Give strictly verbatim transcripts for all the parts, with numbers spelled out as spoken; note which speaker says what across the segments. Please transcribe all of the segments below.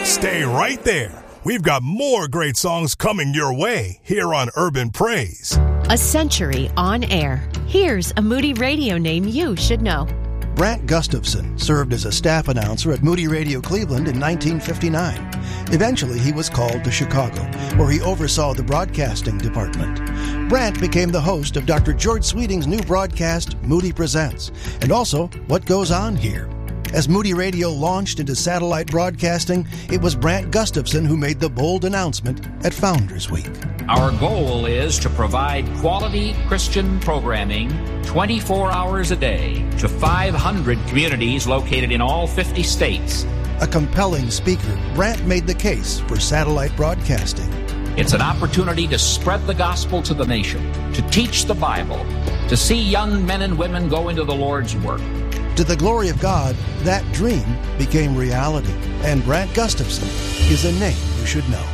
Speaker 1: Stay right there. We've got more great songs coming your way here on Urban Praise.
Speaker 2: A century on air. Here's a Moody Radio name you should know.
Speaker 3: Brant Gustafson served as a staff announcer at Moody Radio Cleveland in nineteen fifty-nine. Eventually, he was called to Chicago, where he oversaw the broadcasting department. Brant became the host of Doctor George Sweeting's new broadcast, Moody Presents, and also What Goes On Here. As Moody Radio launched into satellite broadcasting, it was Brant Gustafson who made the bold announcement at Founders Week.
Speaker 4: Our goal is to provide quality Christian programming twenty-four hours a day to five hundred communities located in all fifty states.
Speaker 3: A compelling speaker, Brant made the case for satellite broadcasting.
Speaker 4: It's an opportunity to spread the gospel to the nation, to teach the Bible, to see young men and women go into the Lord's work.
Speaker 3: To the glory of God, that dream became reality, and Brant Gustafson is a name you should know.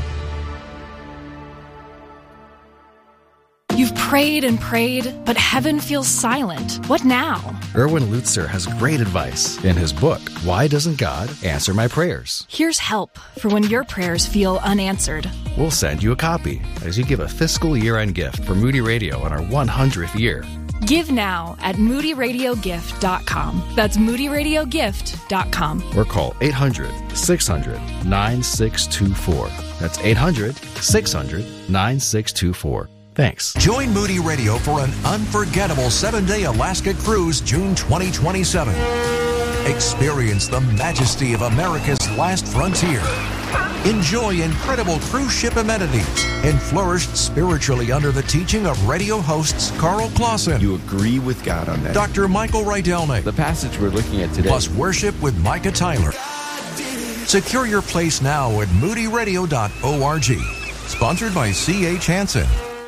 Speaker 5: You've prayed and prayed, but heaven feels silent. What now?
Speaker 6: Erwin Lutzer has great advice in his book, Why Doesn't God Answer My Prayers?
Speaker 5: Here's help for when your prayers feel unanswered.
Speaker 6: We'll send you a copy as you give a fiscal year-end gift for Moody Radio on our one hundredth year.
Speaker 5: Give now at moody radio gift dot com. That's moody radio gift dot com.
Speaker 6: Or call eight hundred, six hundred, nine six two four. That's eight hundred, six hundred, nine six two four. Thanks.
Speaker 7: Join Moody Radio for an unforgettable seven-day Alaska cruise June twenty twenty-seven. Experience the majesty of America's last frontier. Enjoy incredible cruise ship amenities and flourish spiritually under the teaching of radio hosts Carl Clausen.
Speaker 8: You agree with God on that.
Speaker 7: Doctor Michael Rydelnik.
Speaker 8: The passage we're looking at today.
Speaker 7: Plus worship with Micah Tyler. Secure your place now at moody radio dot org. Sponsored by C H Hansen.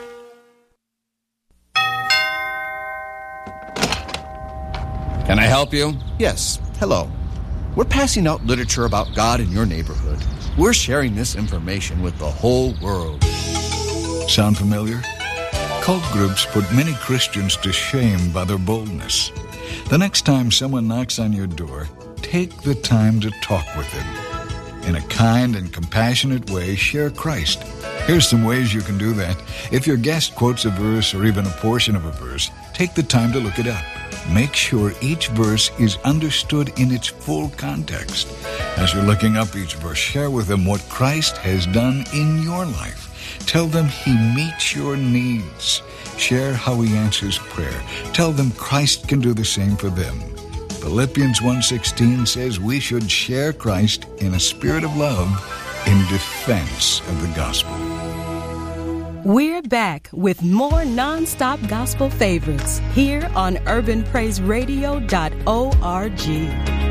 Speaker 9: Can I help you? Yes. Hello. We're passing out literature about God in your neighborhood. We're sharing this information with the whole world.
Speaker 10: Sound familiar? Cult groups put many Christians to shame by their boldness. The next time someone knocks on your door, take the time to talk with them. In a kind and compassionate way, share Christ. Here's some ways you can do that. If your guest quotes a verse or even a portion of a verse, take the time to look it up. Make sure each verse is understood in its full context. As you're looking up each verse, share with them what Christ has done in your life. Tell them He meets your needs. Share how He answers prayer. Tell them Christ can do the same for them. Philippians one sixteen says we should share Christ in a spirit of love in defense of the gospel.
Speaker 11: We're back with more non-stop gospel favorites here on urban praise radio dot org.